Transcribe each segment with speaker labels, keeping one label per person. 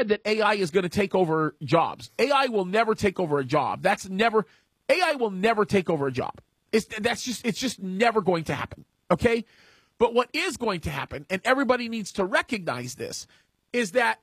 Speaker 1: said that AI is going to take over jobs. AI will never take over a job. AI will never take over a job. It's just never going to happen. Okay? But what is going to happen, and everybody needs to recognize this, is that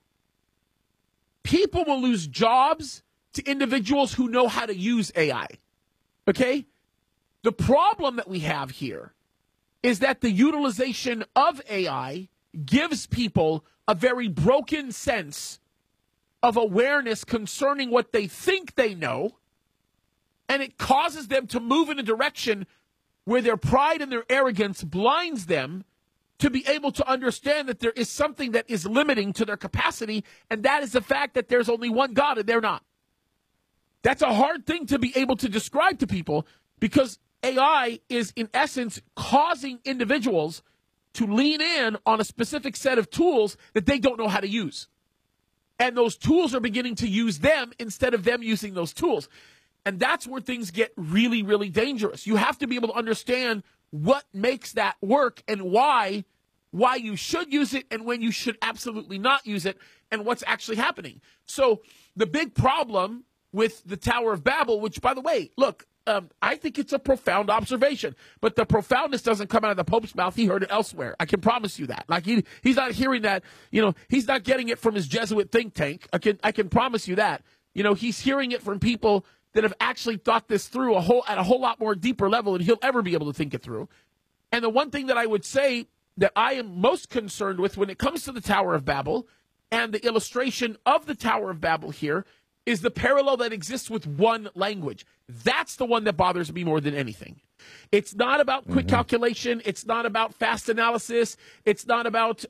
Speaker 1: people will lose jobs to individuals who know how to use AI. Okay? The problem that we have here is that the utilization of AI gives people a very broken sense of awareness concerning what they think they know, and it causes them to move in a direction where their pride and their arrogance blinds them to be able to understand that there is something that is limiting to their capacity, and that is the fact that there's only one God and they're not. That's a hard thing to be able to describe to people, because AI is, in essence, causing individuals to lean in on a specific set of tools that they don't know how to use. And those tools are beginning to use them instead of them using those tools. And that's where things get really, really dangerous. You have to be able to understand what makes that work and why you should use it and when you should absolutely not use it and what's actually happening. So the big problem with the Tower of Babel, which, by the way, look, I think it's a profound observation, but the profoundness doesn't come out of the Pope's mouth. He heard it elsewhere. I can promise you that. Like he's not hearing that, he's not getting it from his Jesuit think tank. I can promise you that. He's hearing it from people that have actually thought this through at a whole lot more deeper level than he'll ever be able to think it through. And the one thing that I would say that I am most concerned with when it comes to the Tower of Babel and the illustration of the Tower of Babel here is the parallel that exists with one language. That's the one that bothers me more than anything. It's not about quick calculation. It's not about fast analysis. It's not about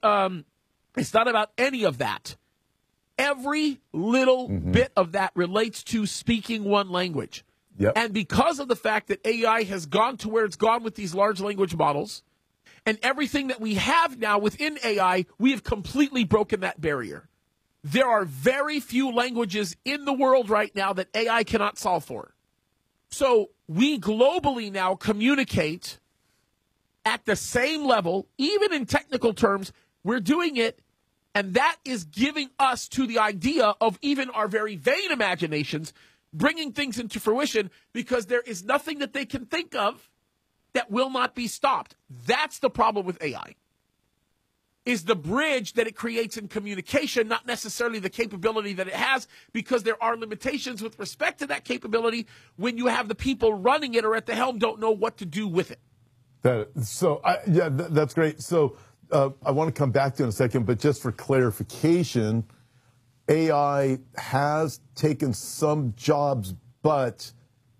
Speaker 1: any of that. Every little bit of that relates to speaking one language.
Speaker 2: Yep.
Speaker 1: And because of the fact that AI has gone to where it's gone with these large language models and everything that we have now within AI, we have completely broken that barrier. There are very few languages in the world right now that AI cannot solve for. So we globally now communicate at the same level, even in technical terms. We're doing it, and that is giving us to the idea of even our very vain imaginations bringing things into fruition, because there is nothing that they can think of that will not be stopped. That's the problem with AI. Is the bridge that it creates in communication, not necessarily the capability that it has, because there are limitations with respect to that capability when you have the people running it or at the helm don't know what to do with it.
Speaker 2: That's great. So I want to come back to it in a second, but just for clarification, AI has taken some jobs, but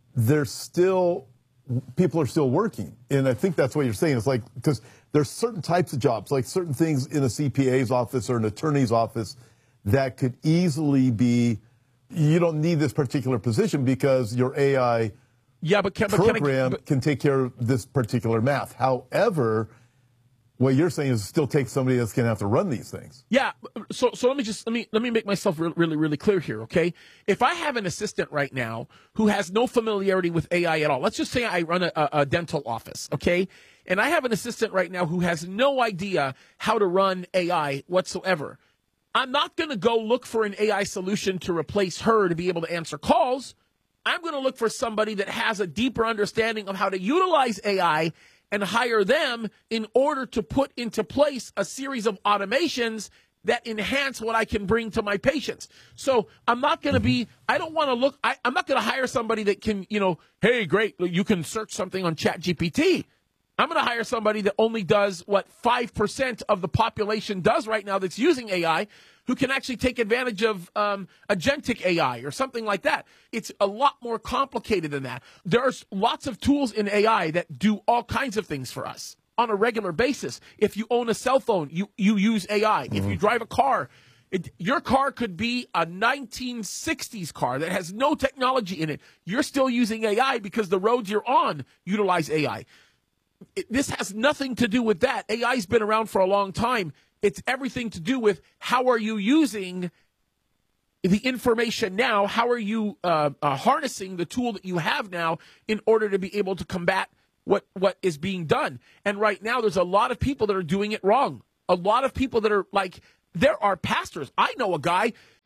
Speaker 2: people are still working. And I think that's what you're saying. It's like, because there's certain types of jobs, like certain things in a CPA's office or an attorney's office that could easily be, you don't need this particular position because your AI program can take care of this particular math. However, what you're saying is still take somebody that's going to have to run these things. Yeah.
Speaker 1: So let me make myself really, really clear here. Okay. If I have an assistant right now who has no familiarity with AI at all, let's just say I run a dental office. Okay. And I have an assistant right now who has no idea how to run AI whatsoever. I'm not going to go look for an AI solution to replace her to be able to answer calls. I'm going to look for somebody that has a deeper understanding of how to utilize AI and hire them in order to put into place a series of automations that enhance what I can bring to my patients. So I'm not going to be, I'm not going to hire somebody that can, hey, great, you can search something on ChatGPT. I'm going to hire somebody that only does what 5% of the population does right now that's using AI, who can actually take advantage of agentic AI or something like that. It's a lot more complicated than that. There's lots of tools in AI that do all kinds of things for us on a regular basis. If you own a cell phone, you use AI. If you drive a car, your car could be a 1960s car that has no technology in it. You're still using AI because the roads you're on utilize AI. This has nothing to do with that. AI's been around for a long time. It's everything to do with how are you using the information now? How are you harnessing the tool that you have now in order to be able to combat what is being done? And right now, there's a lot of people that are doing it wrong. A lot of people that are like, there are pastors. I know a guy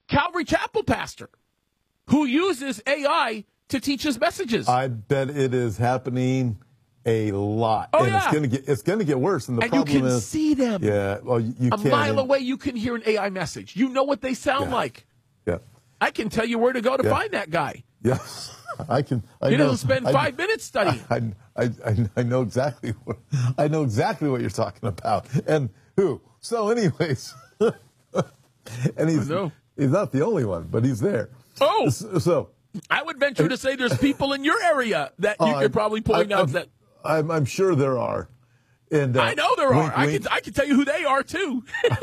Speaker 1: Calvary Chapel pastor who uses AI to teach his messages.
Speaker 2: I bet it is happening a lot.
Speaker 1: Oh,
Speaker 2: and
Speaker 1: yeah.
Speaker 2: it's gonna get worse. And the
Speaker 1: and
Speaker 2: problem
Speaker 1: you can
Speaker 2: is,
Speaker 1: see them.
Speaker 2: yeah, well, you
Speaker 1: A
Speaker 2: can.
Speaker 1: mile away, you can hear an AI message. You know what they sound like.
Speaker 2: Yeah.
Speaker 1: I can tell you where to go to find that guy.
Speaker 2: Yeah. I can.
Speaker 1: He doesn't spend 5 minutes studying.
Speaker 2: I know exactly what you're talking about and who. So, anyways, and he's not the only one, but he's there.
Speaker 1: Oh,
Speaker 2: so
Speaker 1: I would venture to say there's people in your area that you could probably point out that.
Speaker 2: I'm sure there are. And
Speaker 1: I know there
Speaker 2: wink,
Speaker 1: are.
Speaker 2: wink.
Speaker 1: I can tell you who they are too.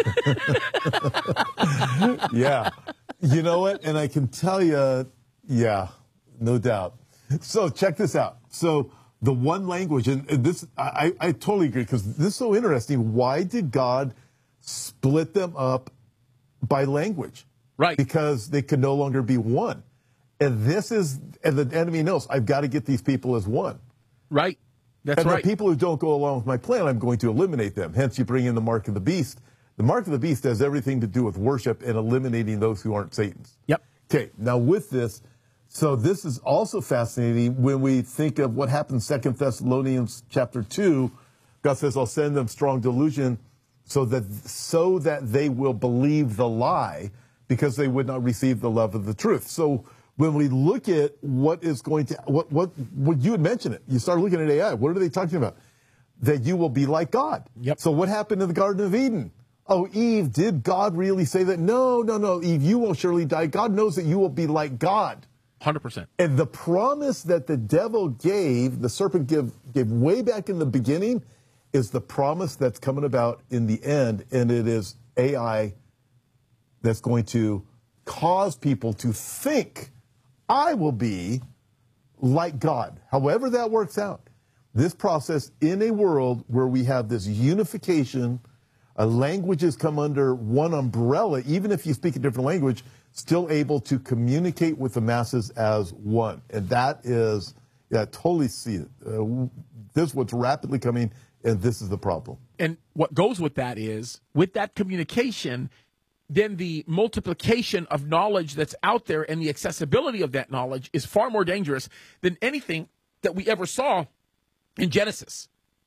Speaker 2: Yeah. You know what? And I can tell you, yeah, no doubt. So check this out. So the one language, and this, I totally agree, because this is so interesting. Why did God split them up by language?
Speaker 1: Right.
Speaker 2: Because they could no longer be one. And and the enemy knows, I've got to get these people as one.
Speaker 1: Right. That's
Speaker 2: and
Speaker 1: right.
Speaker 2: the people who don't go along with my plan, I'm going to eliminate them. Hence, you bring in the mark of the beast. The mark of the beast has everything to do with worship and eliminating those who aren't Satan's.
Speaker 1: Yep.
Speaker 2: Okay, now with this, so this is also fascinating when we think of what happened in 2 Thessalonians chapter 2. God says, I'll send them strong delusion so that they will believe the lie, because they would not receive the love of the truth. So when we look at what is going to, what you had mentioned it, you start looking at AI. What are they talking about? That you will be like God.
Speaker 1: Yep.
Speaker 2: So what happened in the Garden of Eden? Oh, Eve, did God really say that? No, Eve, you will surely die. God knows that you will be like God.
Speaker 1: 100%.
Speaker 2: And the promise that the devil gave, the serpent gave way back in the beginning, is the promise that's coming about in the end. And it is AI that's going to cause people to think, I will be like God. However that works out. This process in a world where we have this unification, languages come under one umbrella, even if you speak a different language, still able to communicate with the masses as one. And that is, yeah, totally see it. This is what's rapidly coming, and this is the problem.
Speaker 1: And what goes with that is, with that communication, then the multiplication of knowledge that's out there and the accessibility of that knowledge is far more dangerous than anything that we ever saw in Genesis.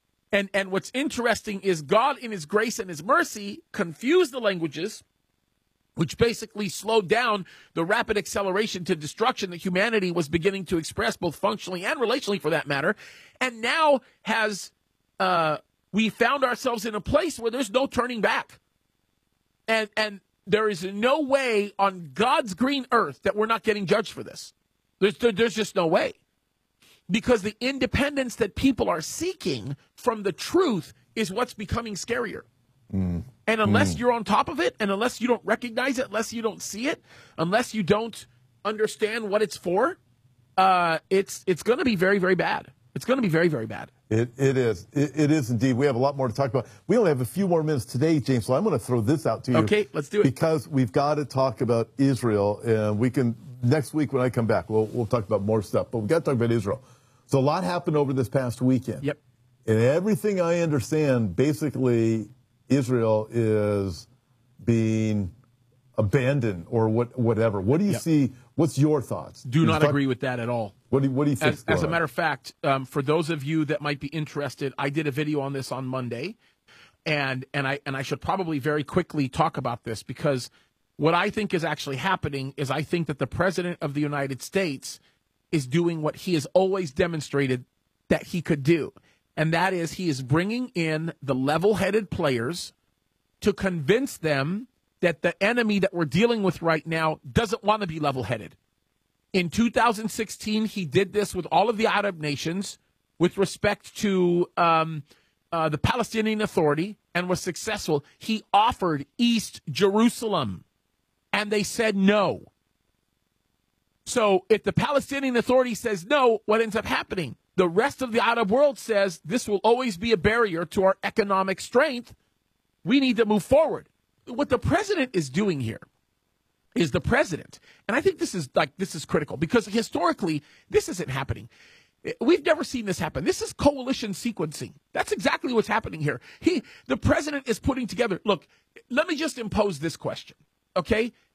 Speaker 1: And what's interesting is God, in his grace and his mercy, confused the languages, which basically slowed down the rapid acceleration to destruction that humanity was beginning to express, both functionally and relationally for that matter. And now we found ourselves in a place where there's no turning back. And there is no way on God's green earth that we're not getting judged for this. There's just no way. Because the independence that people are seeking from the truth is what's becoming scarier. And unless you're on top of it, and unless you don't recognize it, unless you don't see it, unless you don't understand what it's for, it's going to be very, very bad. It's going to be very, very bad.
Speaker 2: It is. It is indeed. We have a lot more to talk about. We only have a few more minutes today, James, so I'm going to throw this out to you.
Speaker 1: Okay, let's do it.
Speaker 2: Because we've got to talk about Israel, and we can, next week when I come back, we'll talk about more stuff, but we've got to talk about Israel. So a lot happened over this past weekend.
Speaker 1: Yep.
Speaker 2: And everything I understand, basically, Israel is being abandoned or whatever. What do you see? What's your thoughts?
Speaker 1: Do not agree with that at all.
Speaker 2: What do you think?
Speaker 1: As a matter of fact, for those of you that might be interested, I did a video on this on Monday, and I should probably very quickly talk about this, because what I think is actually happening is I think that the President of the United States is doing what he has always demonstrated that he could do. And that is, he is bringing in the level-headed players to convince them that the enemy that we're dealing with right now doesn't want to be level-headed. In 2016, he did this with all of the Arab nations with respect to the Palestinian Authority, and was successful. He offered East Jerusalem, and they said no. So if the Palestinian Authority says no, what ends up happening? The rest of the Arab world says this will always be a barrier to our economic strength. We need to move forward. What the president is doing here is the president. And I think this is critical, because historically, this isn't happening. We've never seen this happen. This is coalition sequencing. That's exactly what's happening here. The president is putting together, look, let me just impose this question, okay?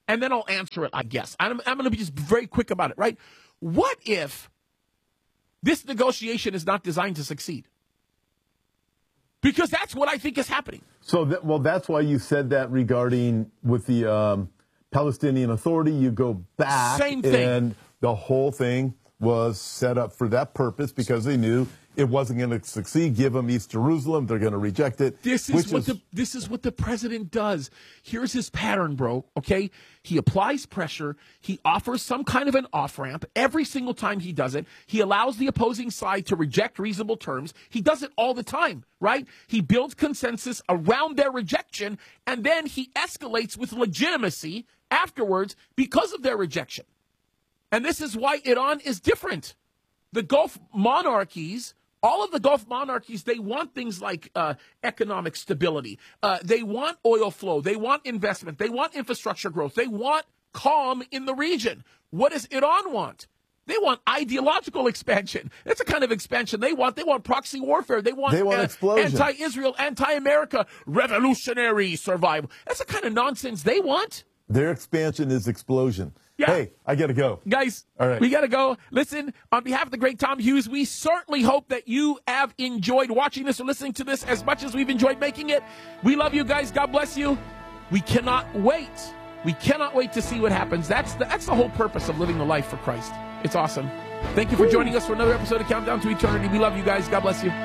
Speaker 1: and then I'll answer it, I guess. I'm going to be just very quick about it, right? What if this negotiation is not designed to succeed? Because that's what I think is happening.
Speaker 2: So, that's why you said that regarding with the Palestinian Authority. You go back.
Speaker 1: Same thing.
Speaker 2: And the whole thing was set up for that purpose because they knew it wasn't going to succeed. Give them East Jerusalem. They're going to reject it.
Speaker 1: This is what the president does. Here's his pattern, bro. Okay? He applies pressure. He offers some kind of an off-ramp. Every single time he does it, he allows the opposing side to reject reasonable terms. He does it all the time, right? He builds consensus around their rejection, and then he escalates with legitimacy afterwards because of their rejection. And this is why Iran is different. The Gulf monarchies, all of the Gulf monarchies, they want things like economic stability. They want oil flow. They want investment. They want infrastructure growth. They want calm in the region. What does Iran want? They want ideological expansion. That's the kind of expansion they want. They want proxy warfare. They want
Speaker 2: explosion.
Speaker 1: Anti-Israel, anti-America, revolutionary survival. That's the kind of nonsense they want.
Speaker 2: Their expansion is explosion.
Speaker 1: Yeah.
Speaker 2: Hey, I got to go.
Speaker 1: Guys,
Speaker 2: all right.
Speaker 1: We got to go. Listen, on behalf of the great Tom Hughes, we certainly hope that you have enjoyed watching this or listening to this as much as we've enjoyed making it. We love you guys. God bless you. We cannot wait. We cannot wait to see what happens. That's the whole purpose of living the life for Christ. It's awesome. Thank you for joining us for another episode of Countdown to Eternity. We love you guys. God bless you.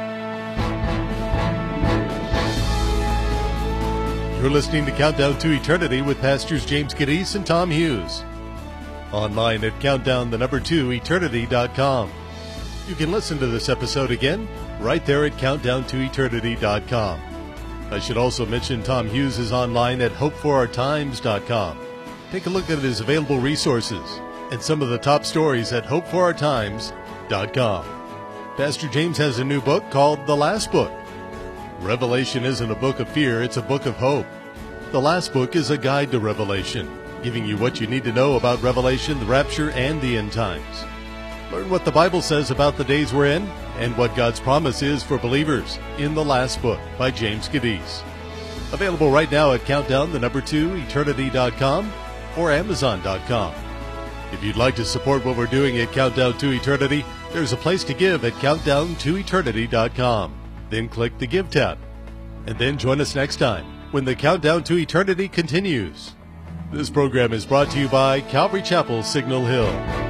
Speaker 3: You're listening to Countdown to Eternity with Pastors James Kaddis and Tom Hughes. Online at countdown2eternity.com. You can listen to this episode again right there at countdown2eternity.com. I should also mention Tom Hughes is online at hopeforourtimes.com. Take a look at his available resources and some of the top stories at hopeforourtimes.com. Pastor James has a new book called The Last Book. Revelation isn't a book of fear, it's a book of hope. The Last Book is a guide to Revelation, giving you what you need to know about Revelation, the rapture, and the end times. Learn what the Bible says about the days we're in and what God's promise is for believers in The Last Book by James Kaddis. Available right now at countdown2eternity.com or amazon.com. If you'd like to support what we're doing at Countdown to Eternity, there's a place to give at countdown2eternity.com. Then click the Give tab. And then join us next time when the Countdown to Eternity continues. This program is brought to you by Calvary Chapel, Signal Hill.